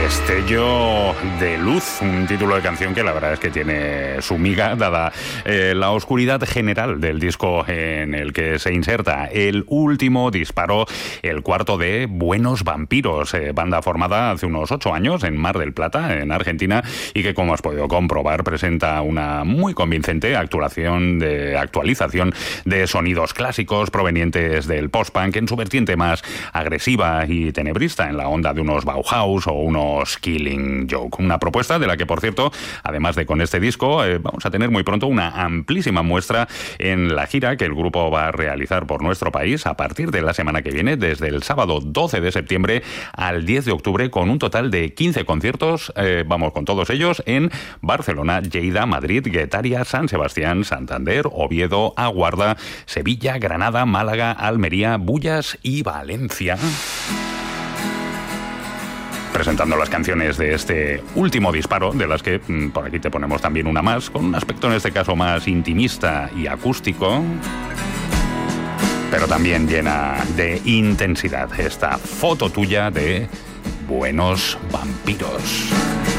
Destello de luz, un título de canción que la verdad es que tiene su miga, dada la oscuridad general del disco en el que se inserta. El último disparo, el cuarto de Buenos Vampiros, banda formada hace unos 8 años en Mar del Plata, en Argentina, y que, como has podido comprobar, presenta una muy convincente actualización de sonidos clásicos provenientes del post-punk en su vertiente más agresiva y tenebrista, en la onda de unos Bauhaus o unos Killing Joke. Una propuesta de la que, por cierto, además de con este disco, vamos a tener muy pronto una amplísima muestra en la gira que el grupo va a realizar por nuestro país a partir de la semana que viene, desde el sábado 12 de septiembre al 10 de octubre, con un total de 15 conciertos, vamos con todos ellos, en Barcelona, Lleida, Madrid, Guetaria, San Sebastián, Santander, Oviedo, Aguarda, Sevilla, Granada, Málaga, Almería, Bullas y Valencia. Presentando las canciones de este último disparo, de las que por aquí te ponemos también una más, con un aspecto en este caso más intimista y acústico, pero también llena de intensidad. Esta foto tuya de Buenos Vampiros.